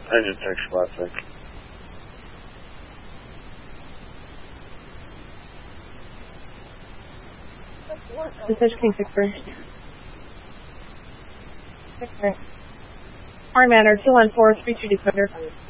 I just text you last week. This is King 6-1. Arm Manor 214, 32 Defender.